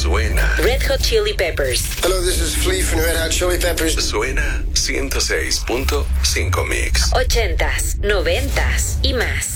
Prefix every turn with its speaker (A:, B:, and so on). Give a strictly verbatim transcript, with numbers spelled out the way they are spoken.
A: Suena.
B: Red Hot Chili Peppers.
C: Hello, this is Flea from Red Hot Chili Peppers.
A: Suena ciento seis punto cinco Mix.
B: Ochentas, noventas y más.